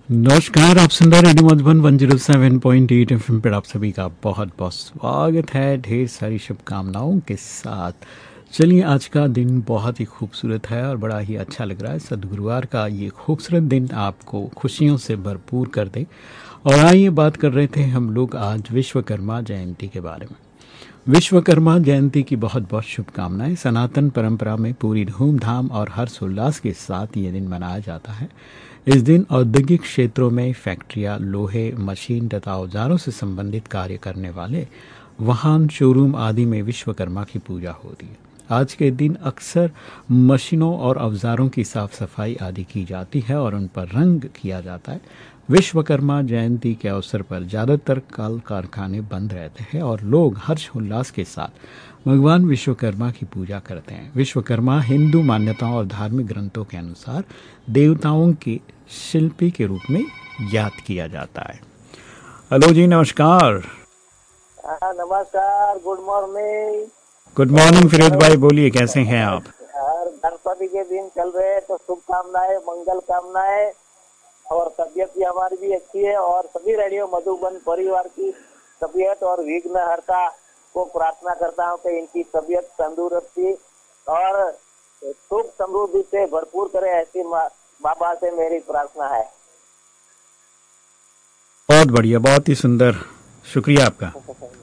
नमस्कार, आप सुन रहे रेडियो मधुबन 107.8 एफएम पर आप सभी का बहुत बहुत स्वागत है ढेर सारी शुभकामनाओं के साथ। चलिए, आज का दिन बहुत ही खूबसूरत है और बड़ा ही अच्छा लग रहा है। सद्गुरुवार का ये खूबसूरत दिन आपको खुशियों से भरपूर कर दे। और आइए, बात कर रहे थे हम लोग आज विश्वकर्मा जयंती के बारे में। विश्वकर्मा जयंती की बहुत बहुत शुभकामनाएं। सनातन परंपरा में पूरी धूमधाम और हर्षोल्लास के साथ ये दिन मनाया जाता है। इस दिन औद्योगिक क्षेत्रों में फैक्ट्रियां, लोहे, मशीन तथा औजारों से संबंधित कार्य करने वाले वाहन, शोरूम आदि में विश्वकर्मा की पूजा होती है। आज के दिन अक्सर मशीनों और औजारों की साफ सफाई आदि की जाती है और उन पर रंग किया जाता है। विश्वकर्मा जयंती के अवसर पर ज़्यादातर कल कारखाने बंद रहते हैं और लोग हर्षोल्लास के साथ भगवान विश्वकर्मा की पूजा करते हैं। विश्वकर्मा हिंदू मान्यताओं और धार्मिक ग्रंथों के अनुसार देवताओं के शिल्पी के रूप में याद किया जाता है। हेलो जी, नमस्कार। नमस्कार, good morning. Good morning Firoz भाई, बोलिए कैसे हैं आप? और गणपति के दिन चल रहे हैं तो शुभकामनाएं, मंगल कामनाएं। और तबीयत भी हमारी भी अच्छी है और सभी रेडियो मधुबन परिवार की तबीयत और विघ्नहर्ता को प्रार्थना करता हूं कि इनकी तबीयत तंदुरुस्ती और सुख समृद्धि से भरपूर करे, ऐसी बाबा से मेरी प्रार्थना है। बहुत बढ़िया, बहुत ही सुंदर, शुक्रिया आपका।